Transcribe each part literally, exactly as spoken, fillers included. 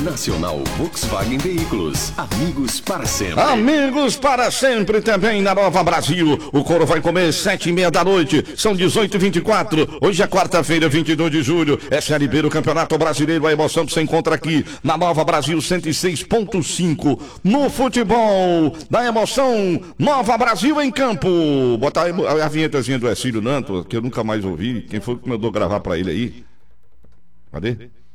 Nacional Volkswagen Veículos, amigos para sempre. Amigos para sempre também na Nova Brasil. O couro vai comer sete e meia da noite, são dezoito e vinte e quatro. Hoje é quarta-feira, vinte e dois de julho. É Série B do Campeonato Brasileiro. A emoção que você encontra aqui na Nova Brasil cento e seis ponto cinco. No futebol da emoção, Nova Brasil em campo. Botar a, a vinhetazinha do Ercílio Nanto, que eu nunca mais ouvi. Quem foi que mandou gravar para ele aí? Cadê?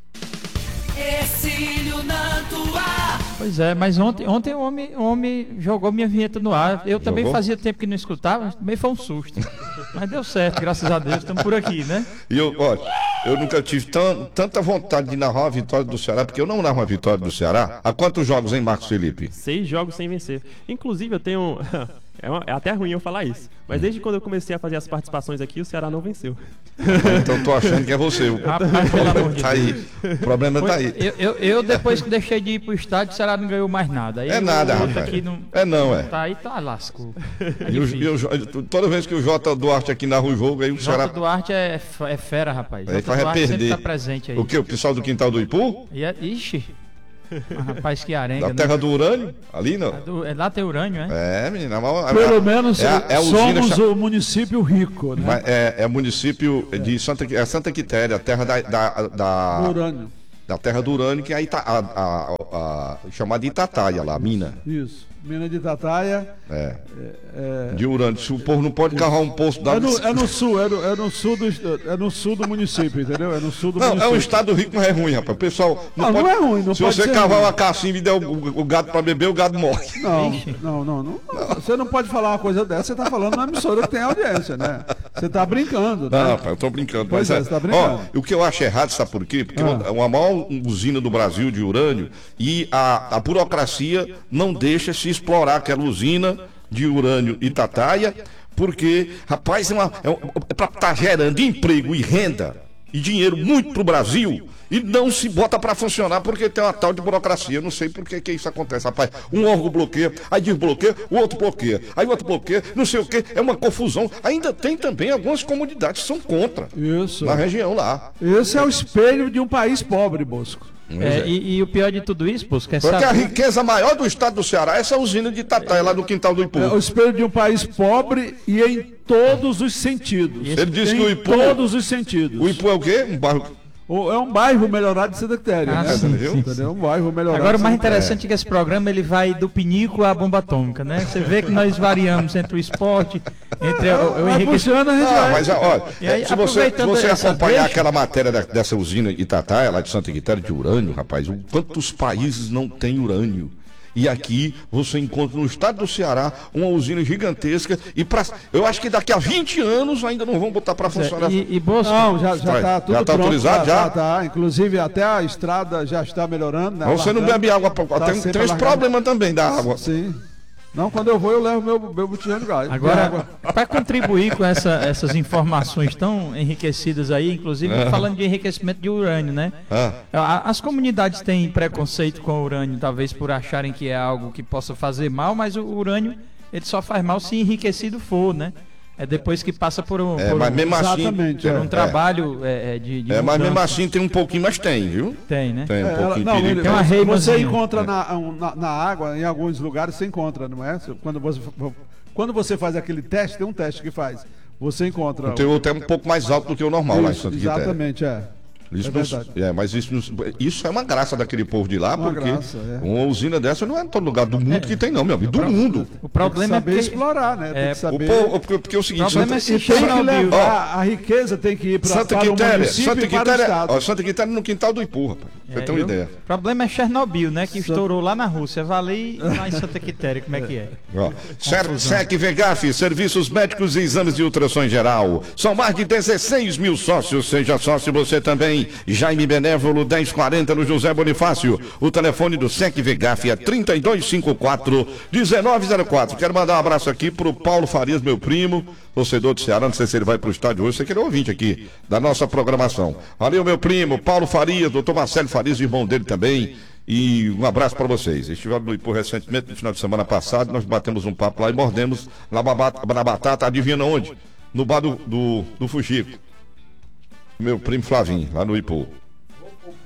Ercílio Nantua. Pois é, mas ontem, ontem o, homem, o homem jogou minha vinheta no ar. Eu também Jogou? fazia tempo que não escutava, também foi um susto. Mas deu certo, graças a Deus, estamos por aqui, né? E eu, olha, eu nunca tive tão, tanta vontade de narrar uma vitória do Ceará, porque eu não narro uma vitória do Ceará. Há quantos jogos, hein, Marcos Felipe? Seis jogos sem vencer. Inclusive, eu tenho... É, uma, é até ruim eu falar isso. Mas desde quando eu comecei a fazer as participações aqui, o Ceará não venceu. Então tô achando que é você. O Rapaz, pelo amor de tá aí. O problema tá aí. Eu, eu, eu, depois que deixei de ir pro estádio, o Ceará não ganhou mais nada. Aí É o nada, outro rapaz. aqui não, É não, é. Tá aí, tá lasco. É E o, difícil. e o, toda vez que o Jota Duarte aqui narra o jogo, aí o Jota Ceará. Duarte é, f- é fera, rapaz. Aí Jota faz é Duarte sempre perder. tá presente aí. O que? O pessoal do quintal do Ipu? E é, ixi. Mas, rapaz, que arenga. Da terra né? do urânio? Ali não? É do- é lá tem urânio, é? É, menina. mas- Pelo menos é, a- é a usina somos cha- o município rico, né? mas É, é município de Santa, é Santa Quitéria, a terra da, da, da, Do urânio. da terra do urânio, que é a, Ita, a, a, a, a chamada Itataia lá, a mina. Isso. Mina de Tataia. É. É, De urânio. Se o povo não pode cavar um poço é, d'água. no, é no sul, é no, é no sul do, é no sul do município, entendeu? É no sul do Não, município. é um estado rico, mas é ruim, rapaz. O pessoal. Não, não é ruim, não Se pode você ser cavar ruim. uma caçimba e der o, o, o gado pra beber, o gado morre. Não, não, não, não, não. Você não pode falar uma coisa dessa, você tá falando numa emissora que tem audiência, né? Você tá brincando, né? Não, rapaz, eu tô brincando. Pois mas é, você tá brincando. Ó, o que eu acho errado, sabe por quê? Porque Ah. é uma maior usina do Brasil de urânio e a, a burocracia não deixa se explorar aquela usina de urânio Itataia, porque, rapaz, é, uma, é, um- é pra estar gerando emprego e renda e dinheiro muito pro Brasil e não se bota pra funcionar porque tem uma tal de burocracia. Eu não sei por que que isso acontece, rapaz. Um órgão bloqueia, aí desbloqueia, o outro bloqueia, aí o outro bloqueia, não sei o que, é uma confusão. Ainda tem também algumas comunidades que são contra Isso. na região lá. Esse é o espelho de um país pobre, Bosco. É, e, e o pior de tudo isso, pô, quer Porque a saber? riqueza maior do estado do Ceará é essa usina de Itataia lá no quintal do Ipu. É o espelho de um país pobre e em todos os sentidos. Ele disse em que o Ipu- todos os sentidos. O Ipu é o quê? Um bairro. O- É um bairro melhorado de Santa Quitéria, Ah, né? sim, Entendeu? sim, Entendeu? Um bairro melhorado. Agora o de mais Santa Quitéria. interessante é que esse programa ele vai do pinico à bomba atômica, né? Você vê que nós variamos entre o esporte, entre o, o Vai enriquecimento. puxando, a gente Ah, vai. mas olha, E aí, se você, se aproveitando você essas acompanhar deixas- aquela matéria da- dessa usina Itataia, lá de Santa Quitéria de urânio, rapaz, o quantos países não tem urânio? E aqui você encontra no estado do Ceará uma usina gigantesca e pra, eu acho que daqui a vinte anos ainda não vão botar para funcionar. E, e Bosco, Não, já, já Vai. tá tudo Já tá pronto. autorizado, já? Já tá. Inclusive até a estrada já está melhorando, né? Mas você não Largando. bebe água, pra- Tá tem, sempre tem esse largando. problema também da água. Sim. Não, quando eu vou eu levo meu, meu botijão de gás. de agora, água. para contribuir com essa- essas informações tão enriquecidas aí, inclusive falando de enriquecimento de urânio, né? Ah. A- As comunidades têm preconceito com o urânio, talvez por acharem que é algo que possa fazer mal, mas o urânio ele só faz mal se enriquecido for, né? É depois que passa por um, É, por mas um, mesmo assim. Exatamente, por é. um trabalho é, é, de, de É, mas mesmo mudança. assim tem um pouquinho, mas tem, viu? Tem, né? Tem um É, ela- pouquinho não, de perigo. ele- Tem uma você reimazinha. encontra na, um, na, na água, em alguns lugares você encontra, não é? Quando você, quando você faz aquele teste, tem um teste que faz. Você encontra. O teu é um pouco mais alto do que o normal lá em Isso, Santa Quitéria. exatamente, é. Isso É não- verdade. é, mas isso, não- isso é uma graça daquele povo de lá, Uma porque graça, é. uma usina dessa não é em todo lugar do mundo que tem, não, meu amigo. Do mundo. O problema é saber porque explorar, né? Tem é, que O saber. povo, porque, porque é o seguinte, O problema Santa, é se E tem que Chernobyl. levar, a riqueza tem que ir pra, Santa para o Quitéria, município Santa e para o Quitéria, estado. ó, Santa Quitéria no quintal do Ipu, rapaz. Você É, tem uma viu? ideia. O problema é Chernobyl, né? Que estourou lá na Rússia. Vale lá em Santa Quitéria, como é que é? Ó, Ser- SEC Vegaf, serviços médicos e exames de ultrassom em geral. São mais de dezesseis mil sócios. Seja sócio você também. Jaime Benévolo, dez quarenta no José Bonifácio. O telefone do SEC Vegaf é trinta e dois cinquenta e quatro, dezenove zero quatro. Quero mandar um abraço aqui pro Paulo Farias, meu primo, torcedor do Ceará. Não sei se ele vai pro estádio hoje. Você que ele é ouvinte aqui da nossa programação. Valeu, meu primo, Paulo Farias, doutor Marcelo Farias, irmão dele também. E um abraço para vocês. Estiveram no Ipu recentemente, no final de semana passado. Nós batemos um papo lá e mordemos na, babata, na batata. Adivinha onde? No bar do, do, do Fuxico. Meu primo Flavinho, lá no Ipu.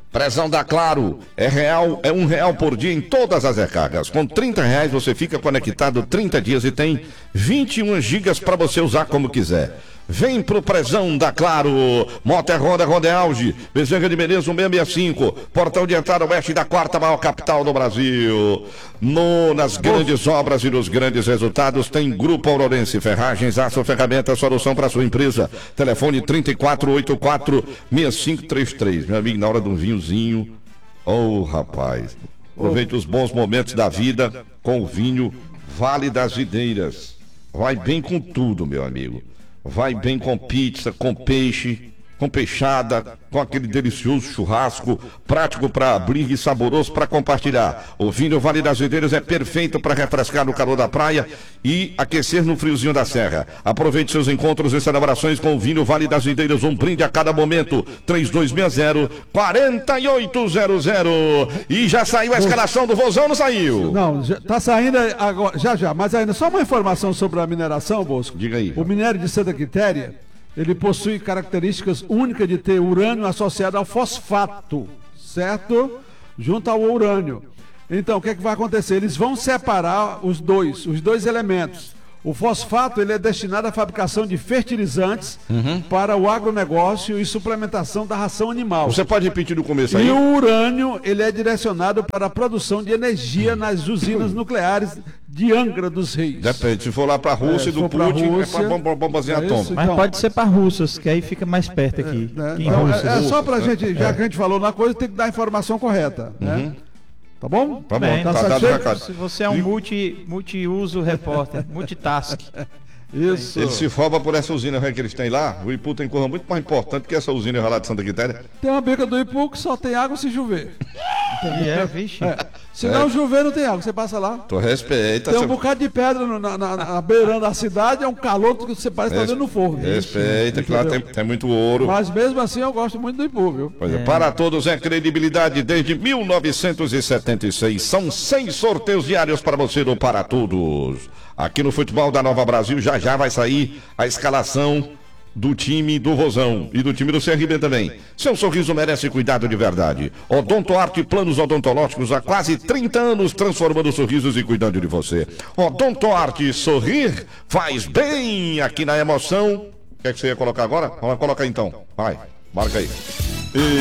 Prezão da Claro, é real, é um real por dia em todas as recargas. Com trinta reais você fica conectado trinta dias e tem vinte e um gigas para você usar como quiser. Vem pro Prezão da Claro. Moto é Honda, Honda é Auge. Bezerra de Menezes seiscentos e sessenta e cinco. Portão de entrada oeste da quarta maior capital do Brasil. No, nas grandes obras e nos grandes resultados tem Grupo Aurorense Ferragens, Aço, Ferramenta, solução para sua empresa. Telefone trinta e quatro oitenta e quatro, sessenta e cinco trinta e três. Meu amigo, na hora de um vinhozinho. Oh, rapaz. Aproveite os bons momentos da vida com o vinho Vale das Videiras. Vai bem com tudo, meu amigo. Vai bem com pizza, com peixe, com peixada, com aquele delicioso churrasco, prático para abrir e saboroso para compartilhar. O vinho Vale das Videiras é perfeito para refrescar no calor da praia e aquecer no friozinho da serra. Aproveite seus encontros e celebrações com o vinho Vale das Videiras, um brinde a cada momento. três dois seis zero, quatro oito zero zero. E já saiu a escalação do Vozão, não saiu? Não, já, tá saindo agora, já já, mas ainda só uma informação sobre a mineração, Bosco. Diga aí. O minério de Santa Quitéria, ele possui características únicas de ter urânio associado ao fosfato, certo? Junto ao urânio. Então, o que é que vai acontecer? Eles vão separar os dois, os dois elementos. O fosfato, ele é destinado à fabricação de fertilizantes uhum. para o agronegócio e suplementação da ração animal. Você pode repetir do começo aí? E o urânio, ele é direcionado para a produção de energia nas usinas nucleares de Angra dos Reis. Depende, se for lá para a Rússia e é, do Putin, Rússia, é para bombazinha é atômica. Mas então, pode ser para Russas, que aí fica mais perto aqui. É, que em então, Russas. é, é só para a né? gente, já que a gente falou na coisa, tem que dar a informação correta, né? Uhum. Tá bom? Tá bom, Bem, tá, tá dado o satisfeito? recado. Se você é um multi, multiuso repórter, multitask. Isso. Ele se forma por essa usina que eles têm lá. O Ipu tem coisa muito mais importante que essa usina lá de Santa Quitéria. Tem uma beca do Ipu que só tem água se chover. É, vixe. É. Se não É. chover, não tem água. Você passa lá. Tu respeita. Tem um você- bocado de pedra no- na, na, na beirando da cidade, é um calor que você parece estar Res- dentro do forno. Respeita, que lá tem, tem muito ouro. Mas mesmo assim eu gosto muito do Ipu, viu? Pois é, para todos é credibilidade desde mil novecentos e setenta e seis. São cem sorteios diários para você no Para Todos. Aqui no Futebol da Nova Brasil já já vai sair a escalação do time do Vozão e do time do C R B também. Seu sorriso merece cuidado de verdade. Odonto Arte Planos Odontológicos há quase trinta anos transformando sorrisos e cuidando de você. Odonto Arte, sorrir faz bem aqui na emoção. O que é que você ia colocar agora? Vamos colocar então. Vai, marca aí. E...